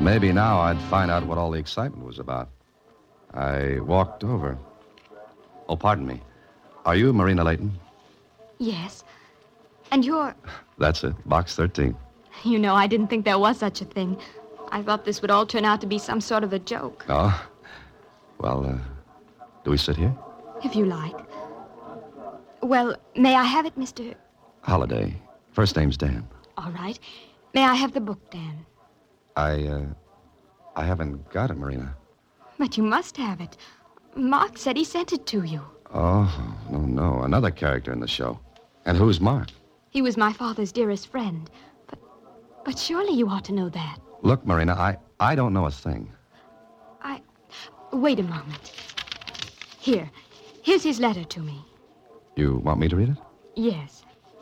Maybe now I'd find out what all the excitement was about. I walked over. Oh, pardon me. Are you Marina Layton? Yes. And you're... That's it. Box 13. You know, I didn't think there was such a thing. I thought this would all turn out to be some sort of a joke. Oh? Well, do we sit here? If you like. Well, may I have it, Mr... Holiday. First name's Dan. All right. May I have the book, Dan? I haven't got it, Marina. But you must have it. Mark said he sent it to you. Oh, no. Another character in the show. And who's Mark? He was my father's dearest friend. But surely you ought to know that. Look, Marina, I don't know a thing. Wait a moment. Here's his letter to me. You want me to read it? Yes.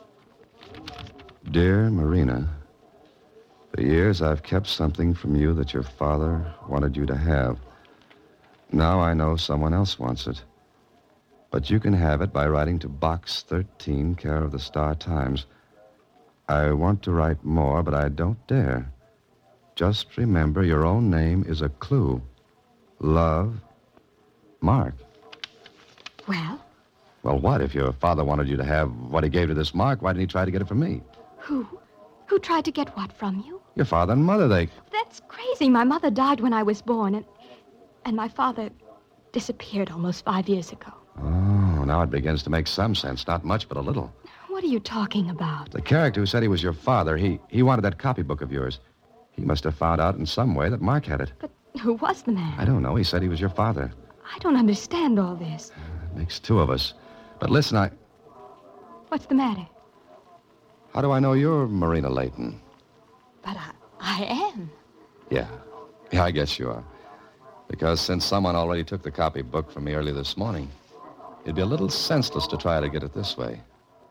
Dear Marina, for years I've kept something from you that your father wanted you to have. Now I know someone else wants it. But you can have it by writing to Box 13, care of the Star-Times. I want to write more, but I don't dare. Just remember your own name is a clue. Love, Mark. Well? Well, what? If your father wanted you to have what he gave to this Mark, why didn't he try to get it from me? Who? Who tried to get what from you? Your father and mother, That's crazy. My mother died when I was born, and my father disappeared almost 5 years ago. Oh, now it begins to make some sense. Not much, but a little. What are you talking about? The character who said he was your father, he wanted that copybook of yours. He must have found out in some way that Mark had it. But who was the man? I don't know. He said he was your father. I don't understand all this. It makes two of us. But listen, What's the matter? How do I know you're Marina Layton? But I am. Yeah, I guess you are. Because since someone already took the copybook from me early this morning, it'd be a little senseless to try to get it this way.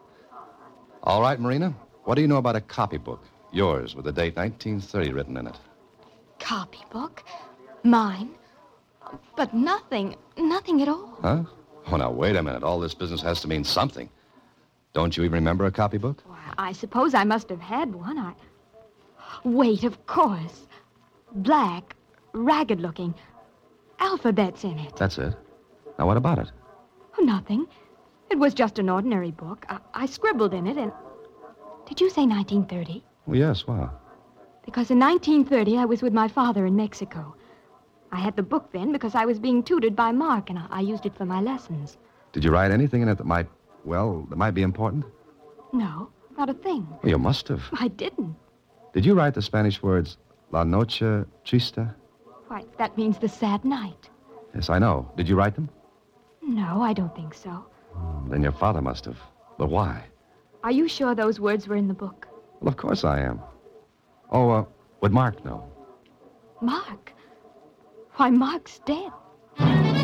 All right, Marina, what do you know about a copybook? Yours, with the date 1930 written in it. Copybook? Mine? But nothing at all. Huh? Oh, now, wait a minute. All this business has to mean something. Don't you even remember a copybook? Why, I suppose I must have had one. Wait, of course. Black, ragged-looking, alphabets in it. That's it. Now, what about it? Oh, nothing. It was just an ordinary book. I scribbled in it, and... Did you say 1930? Well, yes, why? Because in 1930, I was with my father in Mexico. I had the book then because I was being tutored by Mark, and I used it for my lessons. Did you write anything in it that might be important? No, not a thing. Well, you must have. I didn't. Did you write the Spanish words, La Noche Trista? Why, that means the sad night. Yes, I know. Did you write them? No, I don't think so. Then your father must have. But why? Are you sure those words were in the book? Well, of course I am. Oh, would Mark know? Mark? Why, Mark's dead.